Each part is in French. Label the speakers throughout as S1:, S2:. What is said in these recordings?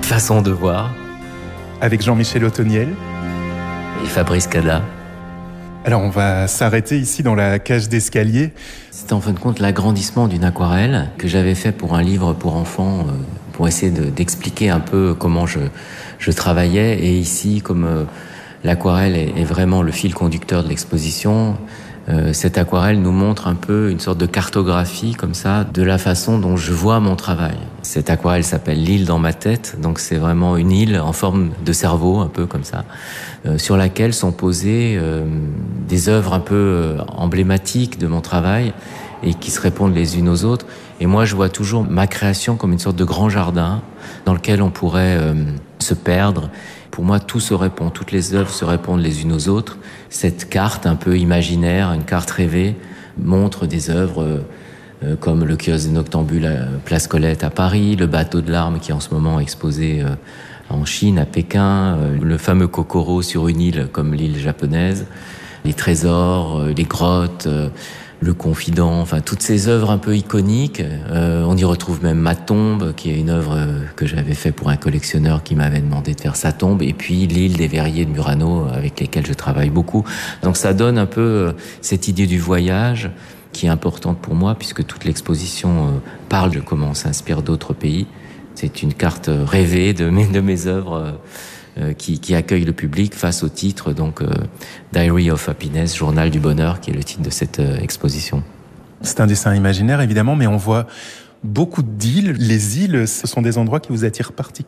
S1: façon de voir.
S2: Avec Jean-Michel Othoniel
S1: Et Fabrice Cada.
S2: Alors on va s'arrêter ici dans la cage d'escalier.
S1: C'est en fin de compte l'agrandissement d'une aquarelle que j'avais fait pour un livre pour enfants, pour essayer d'expliquer un peu comment je travaillais. Et ici, comme l'aquarelle est vraiment le fil conducteur de l'exposition, cette aquarelle nous montre un peu une sorte de cartographie comme ça de la façon dont je vois mon travail. Cette aquarelle s'appelle l'île dans ma tête, donc c'est vraiment une île en forme de cerveau, un peu comme ça, sur laquelle sont posées des œuvres un peu emblématiques de mon travail et qui se répondent les unes aux autres. Et moi, je vois toujours ma création comme une sorte de grand jardin dans lequel on pourrait se perdre. Pour moi, tout se répond, toutes les œuvres se répondent les unes aux autres. Cette carte un peu imaginaire, une carte rêvée, montre des œuvres comme le kiosque des Noctambules à Place Colette à Paris, le bateau de larmes qui est en ce moment exposé en Chine, à Pékin, le fameux Kokoro sur une île comme l'île japonaise, les trésors, les grottes, le confident, enfin toutes ces œuvres un peu iconiques. On y retrouve même ma tombe, qui est une œuvre que j'avais fait pour un collectionneur qui m'avait demandé de faire sa tombe, et puis l'île des Verriers de Murano avec lesquels je travaille beaucoup. Donc ça donne un peu cette idée du voyage qui est importante pour moi, puisque toute l'exposition parle de comment on s'inspire d'autres pays. C'est une carte rêvée de mes œuvres qui accueille le public face au titre, donc Diary of Happiness, Journal du bonheur, qui est le titre de cette exposition.
S2: C'est un dessin imaginaire, évidemment, mais on voit beaucoup d'îles. Les îles, ce sont des endroits qui vous attirent particulièrement ?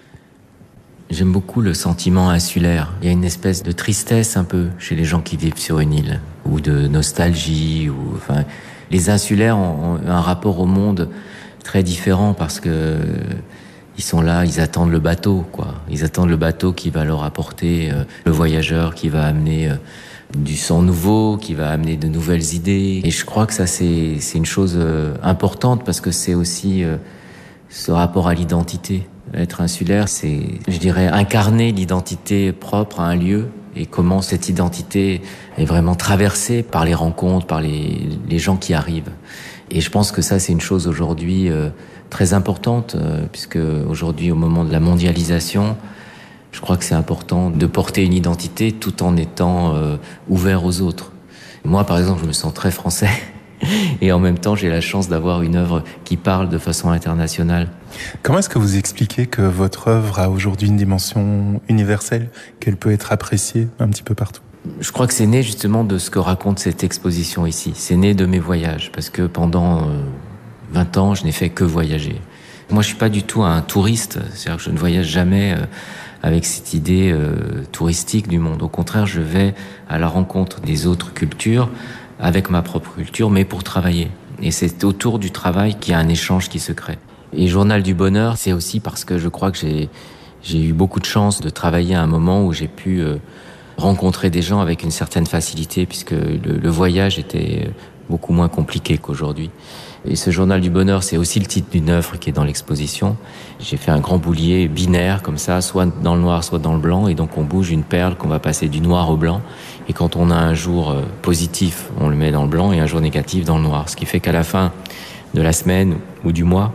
S1: J'aime beaucoup le sentiment insulaire. Il y a une espèce de tristesse un peu chez les gens qui vivent sur une île, ou de nostalgie. Enfin, les insulaires ont un rapport au monde très différent parce que ils sont là, ils attendent le bateau, quoi. Ils attendent le bateau qui va leur apporter le voyageur, qui va amener du sang nouveau, qui va amener de nouvelles idées. Et je crois que ça, c'est une chose importante parce que c'est aussi ce rapport à l'identité. Être insulaire, c'est, je dirais, incarner l'identité propre à un lieu et comment cette identité est vraiment traversée par les rencontres, par les gens qui arrivent. Et je pense que ça, c'est une chose aujourd'hui très importante, puisque aujourd'hui, au moment de la mondialisation, je crois que c'est important de porter une identité tout en étant ouvert aux autres. Moi, par exemple, je me sens très français. Et en même temps, j'ai la chance d'avoir une œuvre qui parle de façon internationale.
S2: Comment est-ce que vous expliquez que votre œuvre a aujourd'hui une dimension universelle, qu'elle peut être appréciée un petit peu partout ?
S1: Je crois que c'est né justement de ce que raconte cette exposition ici. C'est né de mes voyages, parce que pendant 20 ans, je n'ai fait que voyager. Moi, je suis pas du tout un touriste, c'est-à-dire que je ne voyage jamais avec cette idée touristique du monde. Au contraire, je vais à la rencontre des autres cultures, avec ma propre culture, mais pour travailler. Et c'est autour du travail qu'il y a un échange qui se crée. Et Journal du bonheur, c'est aussi parce que je crois que j'ai eu beaucoup de chance de travailler à un moment où j'ai pu rencontrer des gens avec une certaine facilité, puisque le voyage était beaucoup moins compliqué qu'aujourd'hui. Et ce Journal du bonheur, c'est aussi le titre d'une œuvre qui est dans l'exposition. J'ai fait un grand boulier binaire, comme ça, soit dans le noir, soit dans le blanc, et donc on bouge une perle qu'on va passer du noir au blanc. Et quand on a un jour positif, on le met dans le blanc, et un jour négatif dans le noir. Ce qui fait qu'à la fin de la semaine ou du mois,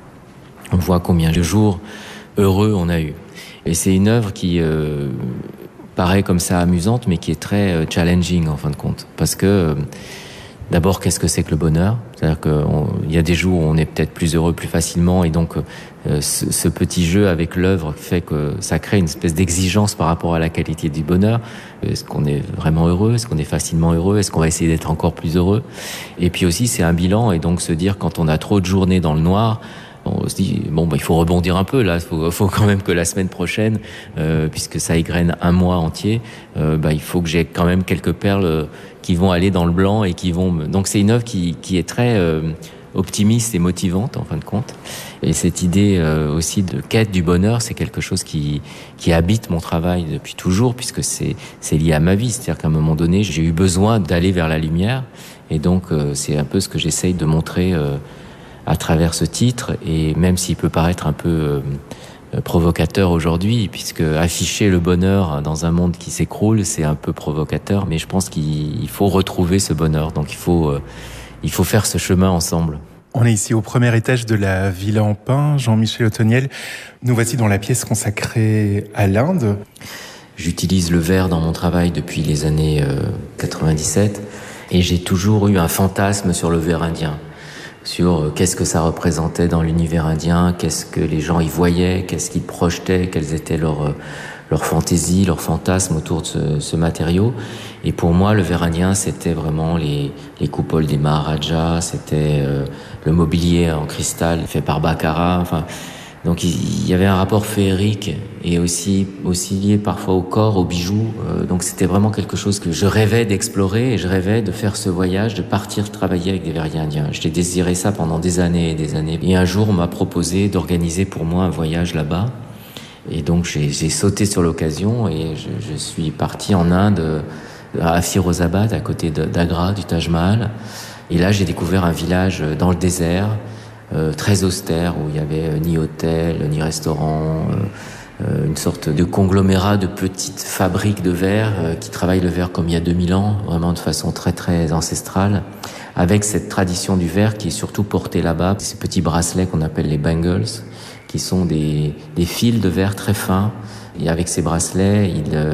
S1: on voit combien de jours heureux on a eu. Et c'est une œuvre qui paraît comme ça amusante, mais qui est très challenging en fin de compte. Parce que d'abord, qu'est-ce que c'est que le bonheur ? C'est-à-dire qu'il y a des jours où on est peut-être plus heureux plus facilement, et donc ce petit jeu avec l'œuvre fait que ça crée une espèce d'exigence par rapport à la qualité du bonheur. Est-ce qu'on est vraiment heureux ? Est-ce qu'on est facilement heureux ? Est-ce qu'on va essayer d'être encore plus heureux ? Et puis aussi, c'est un bilan, et donc se dire quand on a trop de journées dans le noir, on se dit il faut rebondir un peu là. Faut quand même que la semaine prochaine, puisque ça égrène un mois entier, il faut que j'ai quand même quelques perles qui vont aller dans le blanc et qui vont. Donc c'est une œuvre qui est très optimiste et motivante en fin de compte. Et cette idée aussi de quête du bonheur, c'est quelque chose qui habite mon travail depuis toujours, puisque c'est lié à ma vie. C'est-à-dire qu'à un moment donné, j'ai eu besoin d'aller vers la lumière, et donc c'est un peu ce que j'essaye de montrer à travers ce titre, et même s'il peut paraître un peu provocateur aujourd'hui, puisque afficher le bonheur dans un monde qui s'écroule, c'est un peu provocateur, mais je pense qu'il faut retrouver ce bonheur, donc il faut faire ce chemin ensemble.
S2: On est ici au premier étage de la Villa en Pin, Jean-Michel Othoniel. Nous voici dans la pièce consacrée à l'Inde.
S1: J'utilise le verre dans mon travail depuis les années 97 et j'ai toujours eu un fantasme sur le verre indien, sur qu'est-ce que ça représentait dans l'univers indien, qu'est-ce que les gens y voyaient, qu'est-ce qu'ils projetaient, quelles étaient leurs fantaisies, leurs fantasmes autour de ce matériau. Et pour moi, le verre indien, c'était vraiment les coupoles des Maharajas, c'était le mobilier en cristal fait par Baccarat. Enfin, donc il y avait un rapport féerique et aussi lié parfois au corps, aux bijoux. Donc c'était vraiment quelque chose que je rêvais d'explorer et je rêvais de faire ce voyage, de partir travailler avec des verriers indiens. J'ai désiré ça pendant des années et des années. Et un jour, on m'a proposé d'organiser pour moi un voyage là-bas. Et donc j'ai sauté sur l'occasion et je suis parti en Inde, à Firozabad, à côté d'Agra, du Taj Mahal. Et là, j'ai découvert un village dans le désert, très austère, où il y avait ni hôtel, ni restaurant, une sorte de conglomérat de petites fabriques de verre qui travaillent le verre comme il y a 2000 ans, vraiment de façon très très ancestrale, avec cette tradition du verre qui est surtout portée là-bas, ces petits bracelets qu'on appelle les bangles, qui sont des fils de verre très fins. Et avec ces bracelets,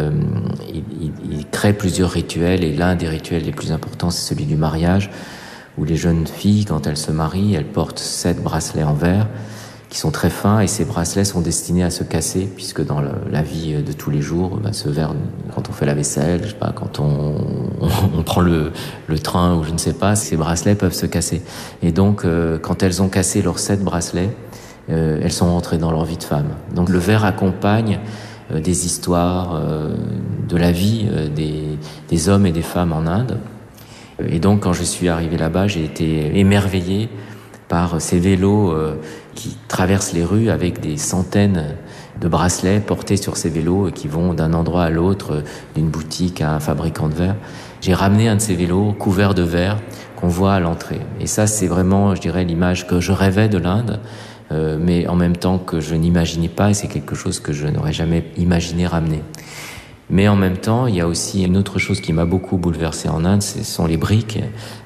S1: il crée plusieurs rituels. Et l'un des rituels les plus importants, c'est celui du mariage, où les jeunes filles, quand elles se marient, elles portent 7 bracelets en verre, qui sont très fins. Et ces bracelets sont destinés à se casser, puisque dans la vie de tous les jours, ce verre, quand on fait la vaisselle, je sais pas, quand on prend le train ou je ne sais pas, ces bracelets peuvent se casser. Et donc, quand elles ont cassé leurs 7 bracelets, elles sont rentrées dans leur vie de femme. Donc le verre accompagne des histoires de la vie des hommes et des femmes en Inde. Et donc quand je suis arrivé là-bas, j'ai été émerveillé par ces vélos qui traversent les rues avec des centaines de bracelets portés sur ces vélos et qui vont d'un endroit à l'autre, d'une boutique à un fabricant de verre. J'ai ramené un de ces vélos couvert de verre qu'on voit à l'entrée. Et ça, c'est vraiment, je dirais, l'image que je rêvais de l'Inde, mais en même temps que je n'imaginais pas, et c'est quelque chose que je n'aurais jamais imaginé ramener. Mais en même temps, il y a aussi une autre chose qui m'a beaucoup bouleversé en Inde, ce sont les briques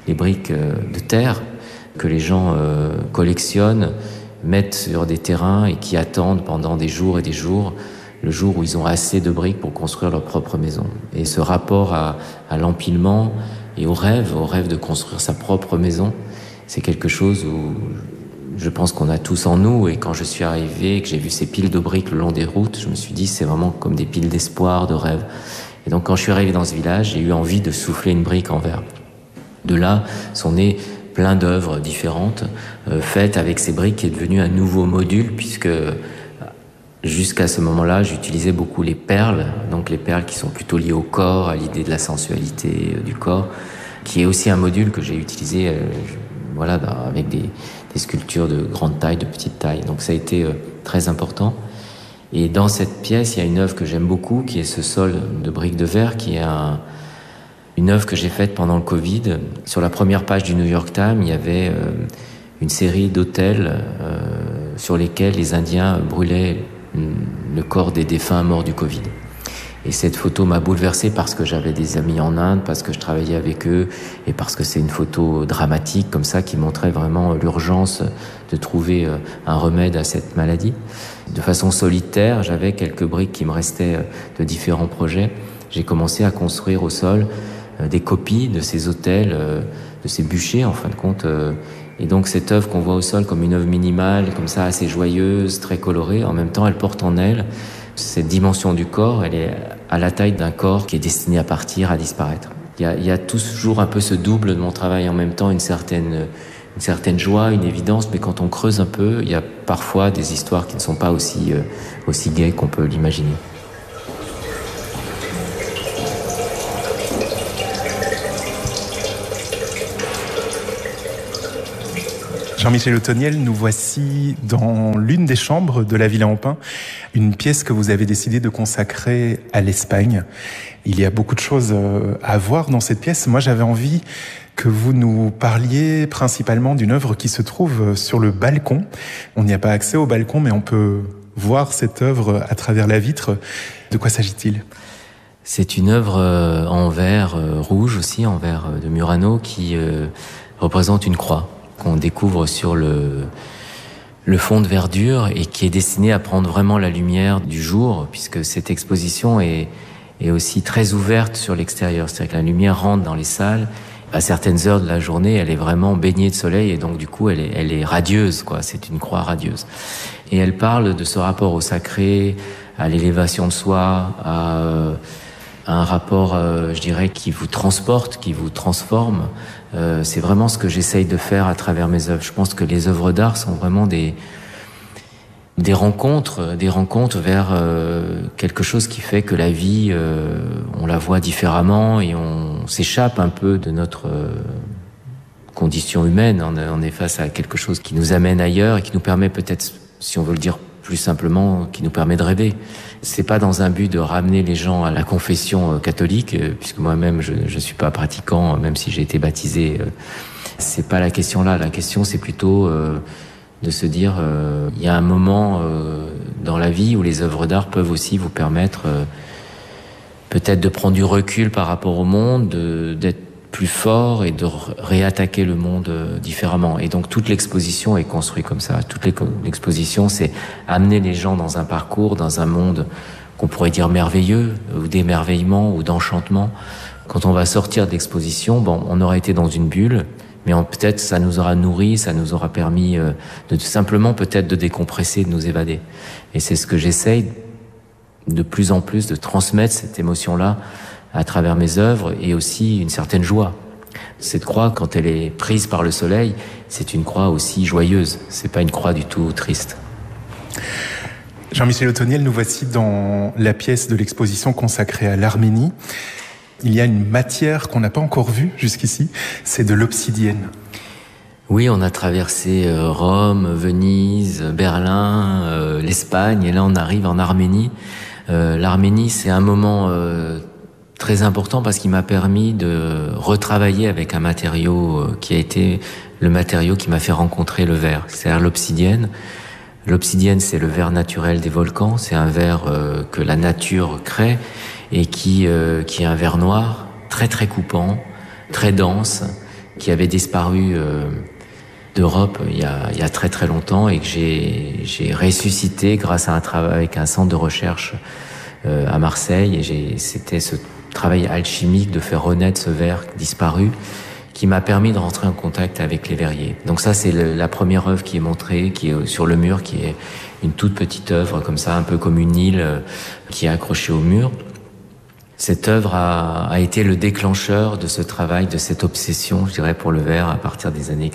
S1: de terre que les gens collectionnent, mettent sur des terrains et qui attendent pendant des jours et des jours, le jour où ils ont assez de briques pour construire leur propre maison. Et ce rapport à l'empilement et au rêve de construire sa propre maison, c'est quelque chose où je pense qu'on a tous en nous, et quand je suis arrivé et que j'ai vu ces piles de briques le long des routes, je me suis dit c'est vraiment comme des piles d'espoir, de rêve. Et donc quand je suis arrivé dans ce village, j'ai eu envie de souffler une brique en verre. De là sont nées plein d'œuvres différentes faites avec ces briques, qui est devenu un nouveau module, puisque jusqu'à ce moment-là, j'utilisais beaucoup les perles, donc les perles qui sont plutôt liées au corps, à l'idée de la sensualité du corps, qui est aussi un module que j'ai utilisé avec des sculptures de grande taille, de petite taille. Donc ça a été très important. Et dans cette pièce, il y a une œuvre que j'aime beaucoup, qui est ce sol de briques de verre, qui est une œuvre que j'ai faite pendant le Covid. Sur la première page du New York Times, il y avait une série d'hôtels sur lesquels les Indiens brûlaient le corps des défunts morts du Covid. Et cette photo m'a bouleversé parce que j'avais des amis en Inde, parce que je travaillais avec eux, et parce que c'est une photo dramatique comme ça qui montrait vraiment l'urgence de trouver un remède à cette maladie. De façon solitaire, j'avais quelques briques qui me restaient de différents projets. J'ai commencé à construire au sol des copies de ces hôtels, de ces bûchers en fin de compte. Et donc cette œuvre qu'on voit au sol comme une œuvre minimale, comme ça assez joyeuse, très colorée, en même temps elle porte en elle cette dimension du corps, elle est à la taille d'un corps qui est destiné à partir, à disparaître. Il y a toujours un peu ce double de mon travail, en même temps une certaine joie, une évidence, mais quand on creuse un peu, il y a parfois des histoires qui ne sont pas aussi gaies qu'on peut l'imaginer.
S2: Jean-Michel Othoniel, nous voici dans l'une des chambres de la Villa en Pin, une pièce que vous avez décidé de consacrer à l'Espagne. Il y a beaucoup de choses à voir dans cette pièce. Moi, j'avais envie que vous nous parliez principalement d'une œuvre qui se trouve sur le balcon. On n'y a pas accès au balcon, mais on peut voir cette œuvre à travers la vitre. De quoi s'agit-il ?
S1: C'est une œuvre en verre rouge aussi, en verre de Murano, qui représente une croix. qu'on découvre sur le fond de verdure et qui est destiné à prendre vraiment la lumière du jour, puisque cette exposition est aussi très ouverte sur l'extérieur. C'est-à-dire que la lumière rentre dans les salles. À certaines heures de la journée, elle est vraiment baignée de soleil et donc du coup, elle est radieuse, quoi. C'est une croix radieuse. Et elle parle de ce rapport au sacré, à l'élévation de soi, à un rapport, je dirais, qui vous transporte, qui vous transforme. C'est vraiment ce que j'essaye de faire à travers mes œuvres. Je pense que les œuvres d'art sont vraiment des rencontres vers quelque chose qui fait que la vie, on la voit différemment et on s'échappe un peu de notre condition humaine. On est face à quelque chose qui nous amène ailleurs et qui nous permet peut-être, si on veut le dire plus simplement, qui nous permet de rêver. C'est pas dans un but de ramener les gens à la confession catholique, puisque moi-même je suis pas pratiquant, même si j'ai été baptisé. C'est pas la question là. La question c'est plutôt de se dire, il y a un moment dans la vie où les œuvres d'art peuvent aussi vous permettre peut-être de prendre du recul par rapport au monde, d'être plus fort et de réattaquer le monde différemment. Et donc toute l'exposition est construite comme ça. Toute l'exposition, c'est amener les gens dans un parcours, dans un monde qu'on pourrait dire merveilleux, ou d'émerveillement, ou d'enchantement. Quand on va sortir de l'exposition, bon, on aura été dans une bulle, mais peut-être ça nous aura nourri, ça nous aura permis de simplement peut-être de décompresser, de nous évader. Et c'est ce que j'essaye de plus en plus de transmettre, cette émotion-là, à travers mes œuvres, et aussi une certaine joie. Cette croix, quand elle est prise par le soleil, c'est une croix aussi joyeuse. C'est pas une croix du tout triste.
S2: Jean-Michel Le Toniel, nous voici dans la pièce de l'exposition consacrée à l'Arménie. Il y a une matière qu'on n'a pas encore vue jusqu'ici, c'est de l'obsidienne.
S1: Oui, on a traversé Rome, Venise, Berlin, l'Espagne, et là on arrive en Arménie. L'Arménie, c'est un moment très important parce qu'il m'a permis de retravailler avec un matériau qui a été le matériau qui m'a fait rencontrer le verre, c'est-à-dire l'obsidienne. L'obsidienne, c'est le verre naturel des volcans, c'est un verre que la nature crée et qui est un verre noir, très très coupant, très dense, qui avait disparu d'Europe il y a très très longtemps et que j'ai ressuscité grâce à un travail avec un centre de recherche à Marseille, et c'était ce travail alchimique de faire renaître ce verre disparu qui m'a permis de rentrer en contact avec les verriers. Donc ça, c'est la première œuvre qui est montrée, qui est sur le mur, qui est une toute petite œuvre comme ça, un peu comme une île qui est accrochée au mur. Cette œuvre a été le déclencheur de ce travail, de cette obsession, je dirais, pour le verre à partir des années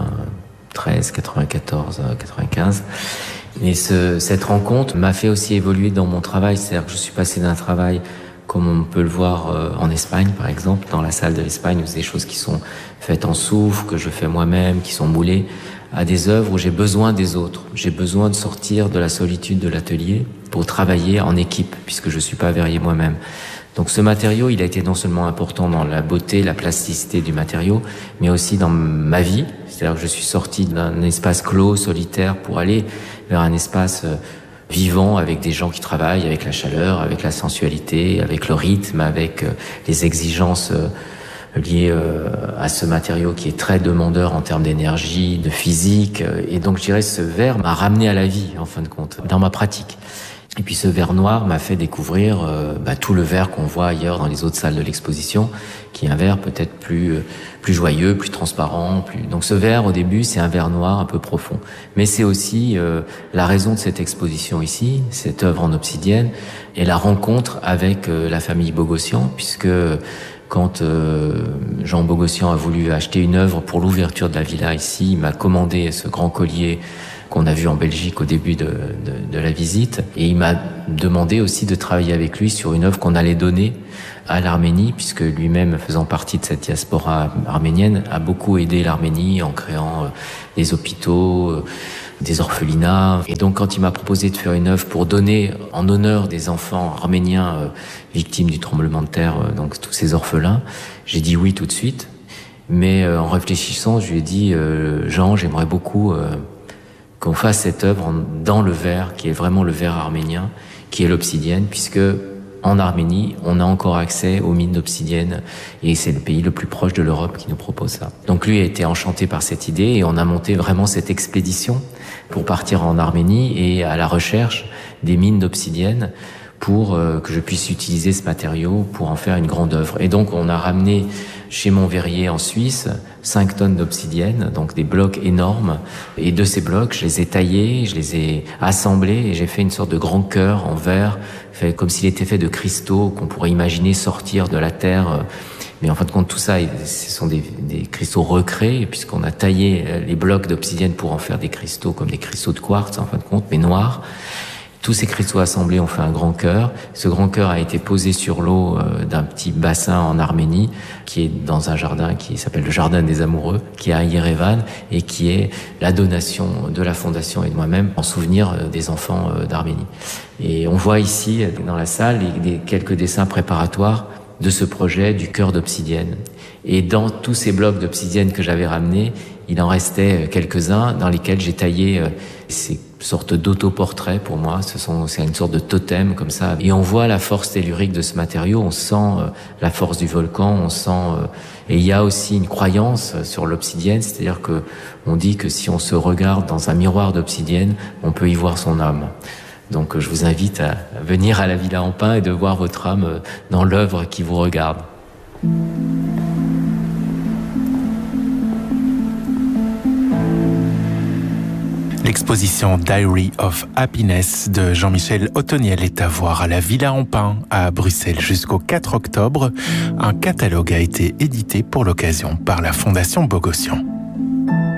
S1: 93, 94, 95. Et cette rencontre m'a fait aussi évoluer dans mon travail, c'est-à-dire que je suis passé d'un travail comme on peut le voir en Espagne, par exemple, dans la salle de l'Espagne, où c'est des choses qui sont faites en soufre, que je fais moi-même, qui sont moulées, à des œuvres où j'ai besoin des autres. J'ai besoin de sortir de la solitude de l'atelier pour travailler en équipe, puisque je suis pas verrier moi-même. Donc ce matériau, il a été non seulement important dans la beauté, la plasticité du matériau, mais aussi dans ma vie. C'est-à-dire que je suis sorti d'un espace clos, solitaire, pour aller vers un espace vivant avec des gens qui travaillent, avec la chaleur, avec la sensualité, avec le rythme, avec les exigences liées à ce matériau qui est très demandeur en termes d'énergie, de physique. Et donc je dirais ce verre m'a ramené à la vie, en fin de compte, dans ma pratique. Et puis ce verre noir m'a fait découvrir tout le verre qu'on voit ailleurs dans les autres salles de l'exposition, qui est un verre peut-être plus joyeux, plus transparent. Donc ce verre, au début, c'est un verre noir un peu profond. Mais c'est aussi la raison de cette exposition ici, cette œuvre en obsidienne, et la rencontre avec la famille Bogossian, puisque quand Jean Bogossian a voulu acheter une œuvre pour l'ouverture de la villa ici, il m'a commandé ce grand collier qu'on a vu en Belgique au début de la visite. Et il m'a demandé aussi de travailler avec lui sur une œuvre qu'on allait donner à l'Arménie, puisque lui-même, faisant partie de cette diaspora arménienne, a beaucoup aidé l'Arménie en créant des hôpitaux, des orphelinats. Et donc, quand il m'a proposé de faire une œuvre pour donner en honneur des enfants arméniens victimes du tremblement de terre, donc tous ces orphelins, j'ai dit oui tout de suite. Mais en réfléchissant, je lui ai dit Jean, j'aimerais beaucoup qu'on fasse cette œuvre dans le verre, qui est vraiment le verre arménien, qui est l'obsidienne, puisque en Arménie, on a encore accès aux mines d'obsidienne et c'est le pays le plus proche de l'Europe qui nous propose ça. Donc lui a été enchanté par cette idée et on a monté vraiment cette expédition pour partir en Arménie et à la recherche des mines d'obsidienne pour que je puisse utiliser ce matériau pour en faire une grande œuvre. Et donc on a ramené chez Montverrier en Suisse 5 tonnes d'obsidienne, donc des blocs énormes. Et de ces blocs, je les ai taillés, je les ai assemblés et j'ai fait une sorte de grand cœur en verre, fait comme s'il était fait de cristaux qu'on pourrait imaginer sortir de la terre. Mais en fin de compte, tout ça, ce sont des cristaux recréés, puisqu'on a taillé les blocs d'obsidienne pour en faire des cristaux comme des cristaux de quartz, en fin de compte, mais noirs. Tous ces cristaux assemblés ont fait un grand cœur. Ce grand cœur a été posé sur l'eau d'un petit bassin en Arménie, qui est dans un jardin qui s'appelle le Jardin des Amoureux, qui est à Yerevan, et qui est la donation de la Fondation et de moi-même en souvenir des enfants d'Arménie. Et on voit ici, dans la salle, quelques dessins préparatoires de ce projet du cœur d'obsidienne. Et dans tous ces blocs d'obsidienne que j'avais ramenés, il en restait quelques-uns dans lesquels j'ai taillé ces sortes d'autoportraits pour moi. C'est une sorte de totem comme ça. Et on voit la force tellurique de ce matériau, on sent la force du volcan, on sent... et il y a aussi une croyance sur l'obsidienne, c'est-à-dire que on dit que si on se regarde dans un miroir d'obsidienne, on peut y voir son âme. Donc je vous invite à venir à la Villa en Pin et de voir votre âme dans l'œuvre qui vous regarde.
S2: L'exposition Diary of Happiness de Jean-Michel Othoniel est à voir à la Villa en Pin à Bruxelles jusqu'au 4 octobre. Un catalogue a été édité pour l'occasion par la Fondation Bogossian.